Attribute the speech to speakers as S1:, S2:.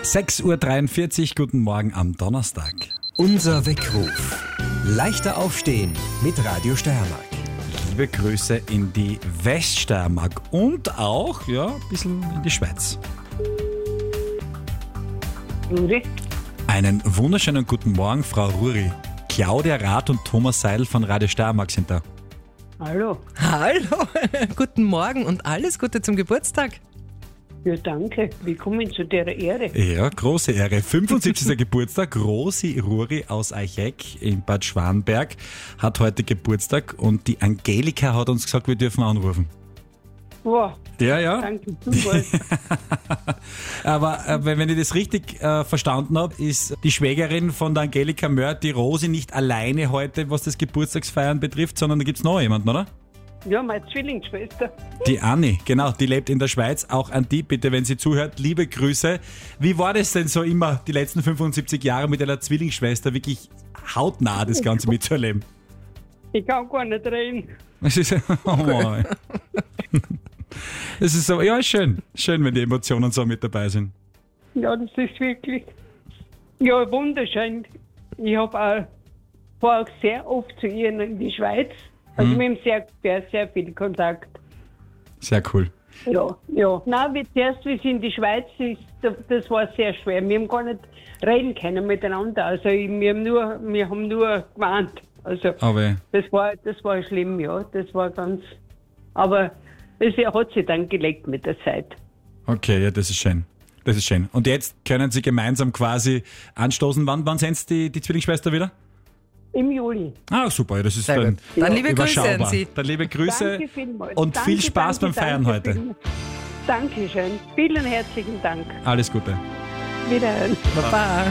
S1: 6:43 Uhr, guten Morgen am Donnerstag.
S2: Unser Weckruf. Leichter aufstehen mit Radio Steiermark.
S1: Liebe Grüße in die Weststeiermark und auch, ein bisschen in die Schweiz.
S3: Ruri?
S1: Einen wunderschönen guten Morgen, Frau Ruri. Claudia Rath und Thomas Seidel von Radio Steiermark sind da.
S3: Hallo.
S4: Hallo, guten Morgen und alles Gute zum Geburtstag.
S3: Ja, danke. Willkommen zu der Ehre.
S1: Ja, große Ehre. 75. Geburtstag. Rosi Ruri aus Eicheck in Bad Schwanberg hat heute Geburtstag und die Angelika hat uns gesagt, wir dürfen anrufen.
S3: Wow.
S1: Ja.
S3: Danke vielmals.
S1: Aber wenn ich das richtig verstanden habe, ist die Schwägerin von der Angelika Mörth, die Rosi, nicht alleine heute, was das Geburtstagsfeiern betrifft, sondern da gibt es noch jemanden, oder?
S3: Ja, meine Zwillingsschwester.
S1: Die Anni, genau, die lebt in der Schweiz. Auch an die bitte, wenn sie zuhört, liebe Grüße. Wie war das denn so immer, die letzten 75 Jahre mit einer Zwillingsschwester, wirklich hautnah das Ganze mitzuerleben?
S3: Ich kann gar nicht reden.
S1: Es ist, es ist so, ja, schön, wenn die Emotionen so mit dabei sind.
S3: Ja, das ist wirklich wunderschön. Ich fahre auch sehr oft zu ihr in die Schweiz. Also wir haben sehr viel Kontakt.
S1: Sehr cool.
S3: Ja. Nein, wie sie in die Schweiz ist, das war sehr schwer. Wir haben gar nicht reden können miteinander. Also wir haben nur gewarnt. Also
S1: Aber
S3: das war schlimm, ja. Das war ganz. Aber es hat sich dann gelegt mit der Zeit.
S1: okay, ja, das ist schön. Das ist schön. Und jetzt können Sie gemeinsam quasi anstoßen. Wann sind die Zwillingsschwester wieder?
S3: Im Juli.
S1: Ah, super, das ist
S4: Sehr
S1: dann
S4: gut. Dann liebe Grüße
S1: überschaubar.
S4: an Sie.
S1: Dann liebe Grüße
S3: Danke vielmals.
S1: und viel Spaß beim Feiern heute.
S3: Dankeschön. Vielen herzlichen Dank.
S1: Alles Gute.
S3: Wiederhören.
S4: Baba.